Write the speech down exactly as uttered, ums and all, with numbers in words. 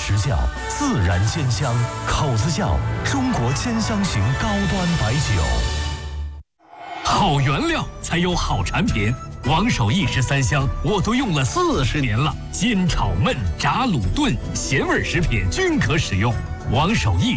实效，自然兼香，口子窖中国兼香型高端白酒。 好原料才有好产品。王守义十三香我都用了四十年了，煎炒焖炸卤炖咸味食品均可使用。王守义